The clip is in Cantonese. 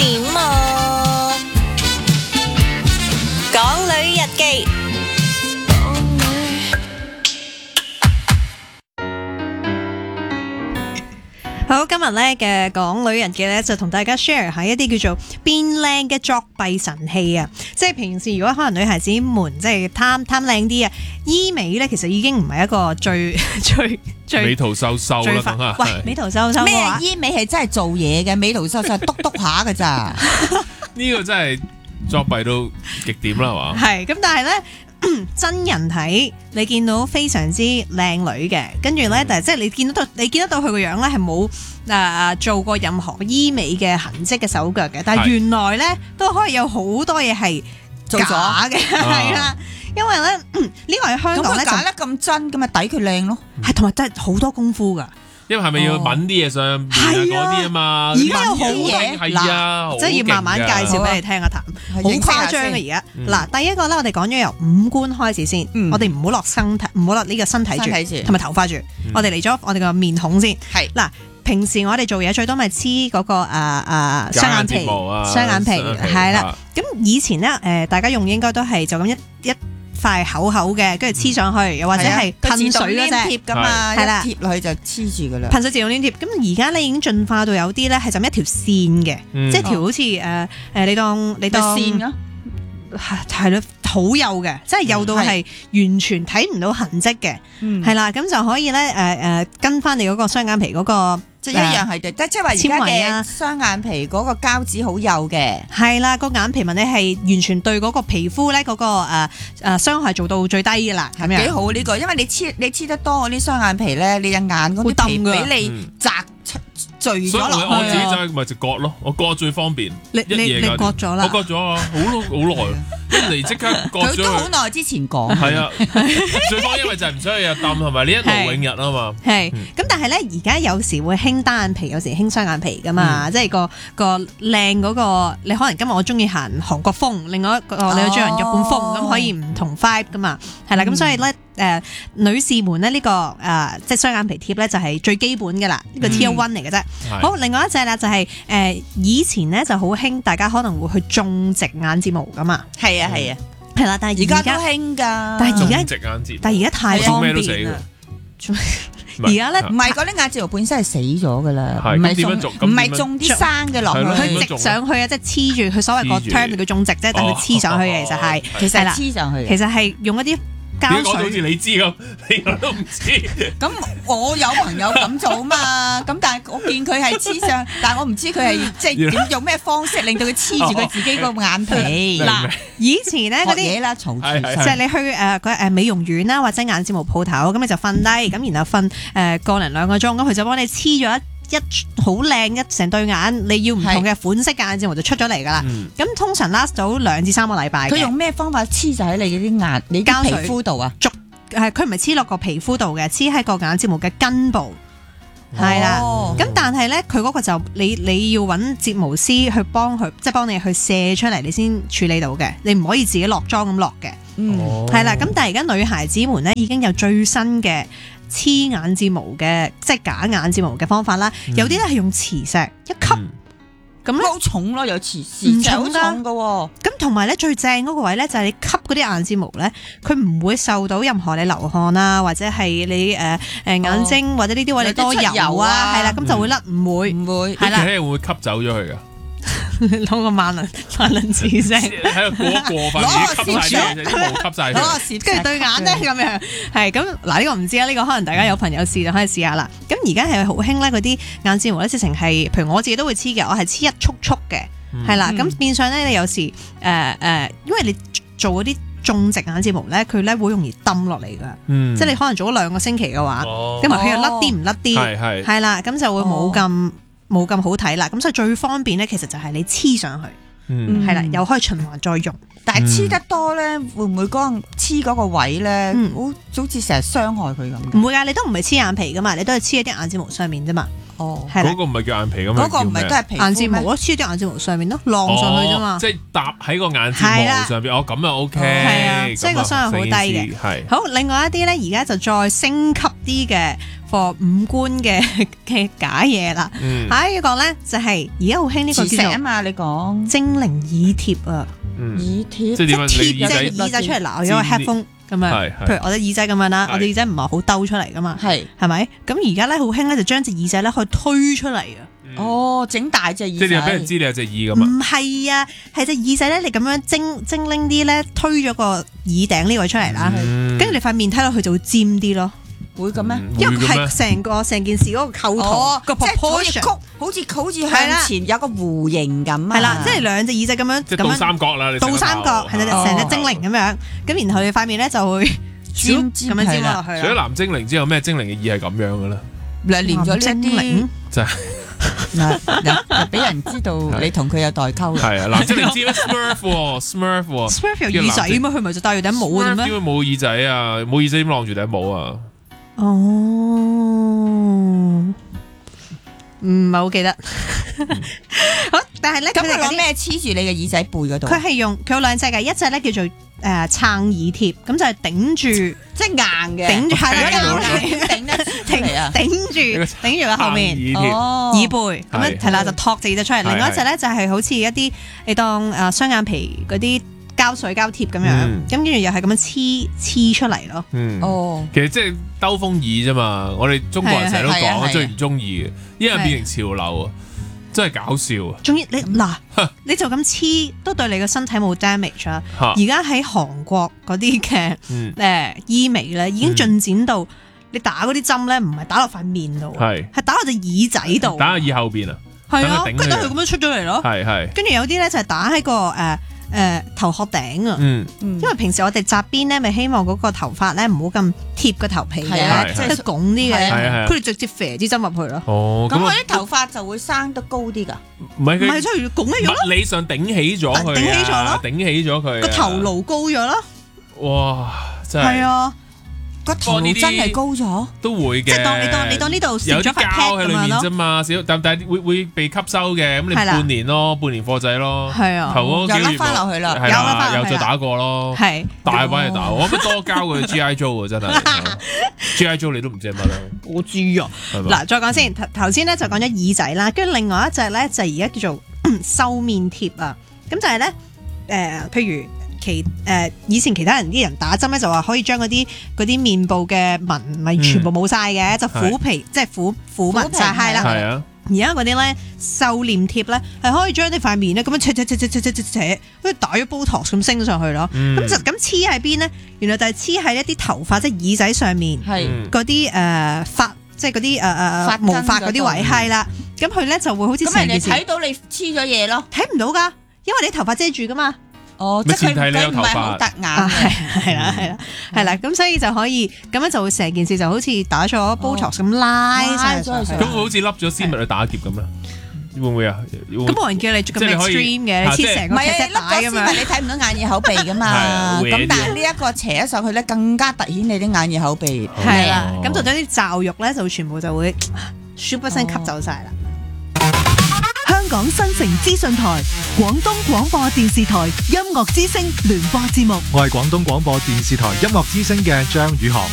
點啊？港女日記。好，今日咧嘅港女日記咧就同大家 share 下一啲叫做變靚嘅作弊神器啊！即係平時如果可能女孩子們即係貪靚啲啊，醫美咧其實已經唔係一個最美圖秀秀啦，梗係。 喂，美圖秀秀咩醫美係真係做嘢嘅，美圖秀秀篤篤下㗎咋？ 呢個真係作弊到極點啦，係嘛？ 係咁，但係咧。真人睇你見到非常之靚女嘅，跟住咧，但係即係你見得到佢個樣咧係冇做過任何醫美嘅痕跡嘅手腳嘅，但係原來咧都可以有好多嘢係假嘅，係啦，因為咧呢個喺香港咧咁佢假得咁真，咁咪抵佢靚咯， 係同埋真係好多功夫㗎。 因為係咪要揾啲嘢上面嗰啲啊嘛？ 而家有好嘢係啊， 即係要慢慢介紹俾你聽啊，譚好誇張嘅而家。嗱，第一個咧，我哋講咗由五官開始先，我哋唔好落身體，唔好落呢個身體住，同埋頭髮住。我哋嚟咗我哋個面孔先。係嗱，平時我哋做嘢最多咪黐嗰個雙眼皮，雙眼皮係啦。咁以前咧大家用應該都係就咁一塊厚厚嘅，跟住黐上去，又或者係噴水嗰隻貼噶嘛，係啦，貼落去就黐住噶啦。 噴水自動黏貼。咁而家咧已經進化到有啲咧係就一條線嘅，即係條好似你當線咯， 係咯，好幼嘅，即係幼到係完全睇唔到痕跡嘅，係啦，咁就可以咧跟翻你嗰個雙眼皮嗰個。 即係一樣係嘅，即係話而家嘅雙眼皮嗰個膠紙好幼嘅， 係啦，個眼皮紋咧係完全對嗰個皮膚咧嗰個傷害做到最低嘅啦，係咪啊？ 幾好呢個，因為你黐得多嗰啲雙眼皮咧，你隻眼嗰啲皮俾你砸聚咗落去。 所以我自己就咪就割咯，我割最方便。 你割咗啦？ 我割咗啊，好耐，一嚟即刻割咗。 佢都好耐之前講。 係啊，最方因為就係唔想日抌係咪？你一勞永逸啊嘛。 係，咁但係咧而家有時會興單眼皮，有時興雙眼皮噶嘛，即係個靚嗰個，你可能今日我中意行韓國風，另外一個你又中意行日本風，咁可以唔同 vibe 噶嘛，係啦，咁所以咧女士們咧呢個即係雙眼皮貼咧就係最基本嘅啦，呢個 Tier 1嚟嘅啫。好，另外一隻啦就係以前咧就好興，大家可能會去種植眼睫毛噶嘛。 係啊， 係啦，但係而家都興噶。 但係而家太方便啦。而家咧唔係嗰啲眼睫毛本身係死咗噶啦，唔係種啲生嘅落去， 佢植上去啊，即係黐住佢所謂個 term 叫種植啫，但係佢黐上去嘅其實係黐上去， 其實係用一啲膠水， 好似你知咁，你都唔知。 咁我有朋友咁做嘛，咁但係我見佢係黐上，但係我唔知佢係即係點用咩方式令到佢黐住佢自己個眼皮。 嗱，以前咧嗰啲嘢啦，嘈住就係你去美容院啦，或者眼睫毛鋪頭，咁你就瞓低，咁然後瞓個零兩個鐘，咁佢就幫你黐咗一好靚一成對眼，你要唔同嘅款式嘅眼睫毛就出咗嚟噶啦。咁通常 last 到2至3個禮拜。 佢用咩方法黐就喺你嗰啲眼、你啲皮膚度啊？ 佢唔係黐落個皮膚度嘅，黐喺個眼睫毛嘅根部。係啦，咁但係咧，佢嗰個就你要揾睫毛師去幫佢，即係幫你去卸出嚟，你先處理到嘅。你唔可以自己落妝咁落嘅。係啦，咁但係而家女孩子們咧已經有最新嘅黐眼睫毛嘅，即係假眼睫毛嘅方法啦。有啲咧係用磁石一吸。咁咧好重咯，有磁石好重噶。 咁同埋咧最正嗰個位咧就係你吸嗰啲眼睫毛咧，佢唔會受到任何你流汗啊，或者係你眼睛或者呢啲位你多油啊，係啦，咁就會甩，唔會係啦，會唔會吸走咗佢噶？ 攞個萬能磁石喺度過分吸晒啲毛吸晒佢， 跟住對眼咧咁樣係咁嗱，呢個唔知啦，呢個可能大家有朋友試就可以試下啦。咁而家係好興咧，嗰啲眼睫毛咧直情係，譬如我自己都會黐嘅，我係黐一束束嘅，係啦。咁變相咧，你有時因為你做嗰啲種植眼睫毛咧，佢咧會容易抌落嚟噶，即係你可能做咗2個星期嘅話，咁佢又甩啲唔甩啲，係啦，咁就會冇咁好睇啦，咁所以最方便咧，其實就係你黐上去，係啦，又可以循環再用。 但係黐得多咧，會唔會黐嗰個位咧，好似成日傷害佢咁？ 唔會㗎，你都唔係黐眼皮噶嘛，你都係黐喺啲眼睫毛上面啫嘛。 哦， 係啦嗰個唔係叫眼皮咁樣， 嗰個唔係都係皮膚咩眼睫毛咯，黐啲眼睫毛上面咯，晾上去啫嘛。 即係搭喺個眼睫毛上邊。哦，咁啊 OK。 係啊，所以個傷害好低嘅。 係。 好，另外一啲咧，而家就再升級啲嘅 for 五官嘅假嘢啦。下一個咧就係而家好興呢個叫做磁石啊嘛，你講精靈耳貼啊， 耳貼即係點啊？ 貼你隻耳仔出嚟嗱，我有個 headphone 咁樣，譬如我隻耳仔咁樣啦，我隻耳仔唔係好兜出嚟噶嘛， 係咪？咁而家咧好興咧，就將隻耳仔咧可以推出嚟啊！ 哦，整大隻耳仔， 即係你俾人知你有隻耳咁啊？ 唔係啊，係隻耳仔咧，你咁樣精靈啲咧，推咗個耳頂呢位出嚟啦，跟住你塊面睇落去就會尖啲咯。 會嘅咩？ 因為係成件事嗰個構圖個 proportion， 好似向前有個弧形咁啊！ 係啦，即係兩隻耳仔咁樣， 即係倒三角啦，你倒三角係成隻精靈咁樣，咁然後你塊面咧就會尖咁樣尖落去。 除咗藍精靈之後，咩精靈嘅耳係咁樣嘅咧？ 連咗精靈就係嗱，俾人知道你同佢有代溝。 係啊，藍精靈知咩 Smurf 有耳仔咩？佢咪就戴住頂帽嘅咩？ 點會冇耳仔啊？冇耳仔點晾住頂帽啊？ 哦，唔係好記得。好，但係咧， 咁佢攞咩黐住你嘅耳仔背嗰度？ 佢有兩隻嘅，一隻咧叫做撐耳貼，咁就係頂住， 即係硬嘅， 頂住係啦， 頂得嚟啊！ 頂住個後面耳背，咁樣係啦，就托隻耳仔出嚟。另外一隻咧就係好似一啲你當雙眼皮嗰啲膠水膠貼咁樣，咁跟住又係咁樣黐出嚟咯。 哦， 其實即係兜風耳啫嘛。我哋中國人成日都講最唔中意嘅，因為變成潮流啊，真係搞笑啊！ 仲要你就咁黐都對你個身體冇 damage 啊！而家喺韓國嗰啲嘅醫美咧，已經進展到你打嗰啲針咧，唔係打落塊面度，係打落隻耳仔度， 打喺耳後邊啊， 係啊，跟住等佢咁樣出咗嚟咯， 係， 跟住有啲咧就係打喺個頭殼頂啊，因為平時我哋紮辮咧，咪希望嗰個頭髮咧唔好咁貼個頭皮嘅，即係拱啲嘅，佢哋直接射支針入去咯。 哦， 咁我啲頭髮就會生得高啲噶？ 唔係即係拱一樣咯， 物理上頂起咗佢，頂起咗佢， 個頭顱高咗咯。 哇，真係啊！ 個頭顱真係高咗， 都會嘅。 即係你當呢度有啲膠喺裏面啫嘛，但係會被吸收嘅。咁你半年課仔咯， 係啊， 又甩翻落去啦， 係啦，又再打過咯， 係大把嘢打。我諗多交佢 G.I. Joe 啊，真係 G.I. Joe 你都唔知係乜啦。 我知啊，嗱，再講先，頭先咧就講咗耳仔啦，跟住另外一隻咧就而家叫做瘦面貼啊，咁就係咧譬如。以前其他人啲人打針咧就話可以將嗰啲面部嘅紋咪全部冇晒嘅，就撫皮即係撫紋晒係啦。 係啊， 而家嗰啲咧瘦臉貼咧係可以將啲塊面咧咁樣扯，好似打咗 Botox 咁升上去咯。咁就咁黐喺邊咧？原來就係黐喺一啲頭髮即係耳仔上面嗰啲髮，即係嗰啲毛髮嗰啲位係啦。咁佢咧就會好似咁人哋睇到你黐咗嘢咯， 睇唔到㗎，因為你頭髮遮住㗎嘛。 哦，即係佢唔係好突眼嘅， 係啦，咁所以就可以咁樣就會成件事就好似打咗 Botox 咁拉上去， 咁會好似笠咗絲襪去打劫咁啦，會唔會啊？ 咁冇人叫你做咁 extreme 嘅，你黐成個鐵絲帶咁樣， 你睇唔到眼耳口鼻噶嘛？咁但係呢一個扯咗上去咧，更加突顯你啲眼耳口鼻。 係啦，咁就將啲罩肉咧就全部就會 super 聲吸走晒啦。 香港新城資訊台、廣東廣播電視台音樂之聲聯播節目。 我係廣東廣播電視台音樂之聲嘅張宇航。